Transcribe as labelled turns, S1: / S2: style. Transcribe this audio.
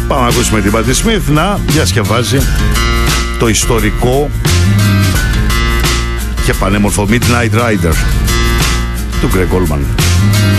S1: Πάμε να ακούσουμε την Patti Smith να διασκευάζει το ιστορικό και πανέμορφο Midnight Rider του Greg Allman.